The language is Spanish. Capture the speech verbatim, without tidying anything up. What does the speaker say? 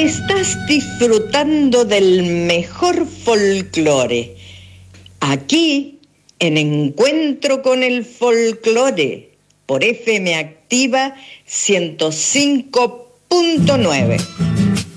Estás disfrutando del mejor folclore, aquí en Encuentro con el Folclore, por F M Activa ciento cinco punto nueve.